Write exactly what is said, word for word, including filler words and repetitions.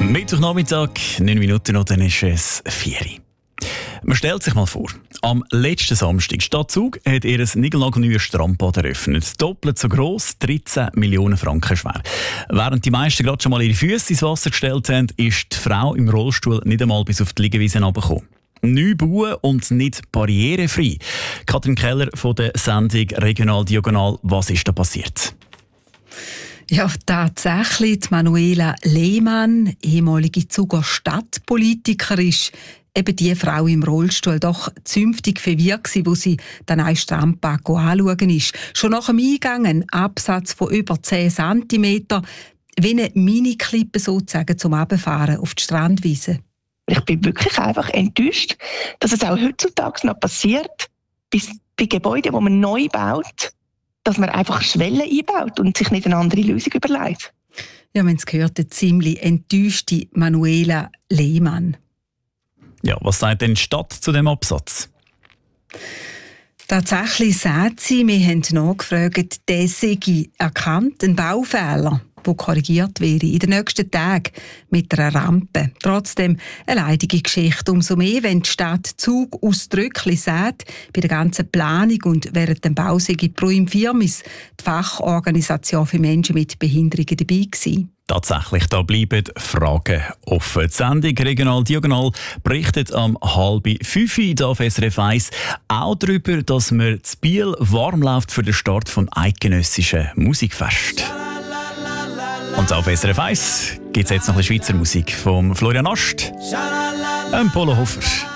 Mittwochnachmittag, neun Minuten und dann ist es vier Uhr. Man stellt sich mal vor, am letzten Samstag, Stadt Zug hat ihr niegelnagelneues Strandbad eröffnet. Doppelt so gross, dreizehn Millionen Franken schwer. Während die meisten gerade schon mal ihre Füße ins Wasser gestellt haben, ist die Frau im Rollstuhl nicht einmal bis auf die Liegewiese heruntergekommen. Neu bauen und nicht barrierefrei. Katrin Keller von der Sendung Regional Diagonal. Was ist da passiert? Ja, tatsächlich. Die Manuela Lehmann, ehemalige Zuger Stadtpolitiker, ist eben die Frau im Rollstuhl doch zünftig verwirrt gewesen, wo sie den neuen Strandbad anschauen ist. Schon nach dem Eingang ein Absatz von über zehn Zentimeter, wie eine Mini-Klippe sozusagen zum Runterfahren auf die Strandwiese. Ich bin wirklich einfach enttäuscht, dass es auch heutzutage noch passiert, bis bei Gebäuden, die man neu baut, dass man einfach Schwellen einbaut und sich nicht eine andere Lösung überlegt. Ja, man gehört, eine ziemlich enttäuschte Manuela Lehmann. Ja, was sagt denn die Stadt zu dem Absatz? Tatsächlich sagt sie, wir haben nachgefragt, der sei erkannt, ein Baufehler, der korrigiert werde in den nächsten Tagen mit einer Rampe. Trotzdem eine leidige Geschichte. Umso mehr, wenn die Stadt Zug ausdrücklich sagt, bei der ganzen Planung und während dem Bau sei Pro Infirmis die Fachorganisation für Menschen mit Behinderungen dabei gewesen. Tatsächlich, da bleiben Fragen offen. Die Sendung Regional Diagonal berichtet am halb fünf Uhr auf S R F eins auch darüber, dass man in Biel warm läuft für den Start vom eidgenössischen Musikfest. Und auf S R F eins gibt es jetzt noch ein bisschen Schweizer Musik von Florian Ast, ähm Polo Hofer.